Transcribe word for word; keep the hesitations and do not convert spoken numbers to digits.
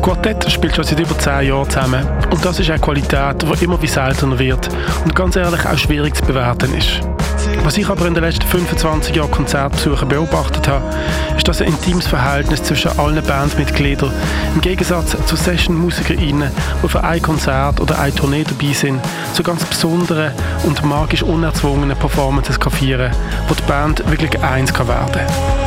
Das Quartett spielt schon seit über zehn Jahren zusammen und das ist eine Qualität, die immer wie seltener wird und ganz ehrlich auch schwierig zu bewerten ist. Was ich aber in den letzten fünfundzwanzig Jahren Konzertbesuchen beobachtet habe, ist, dass ein intimes Verhältnis zwischen allen Bandmitgliedern im Gegensatz zu Session-MusikerInnen, die für ein Konzert oder eine Tournee dabei sind, zu ganz besonderen und magisch unerzwungenen Performances kann feiern, wo die Band wirklich eins kann werden kann.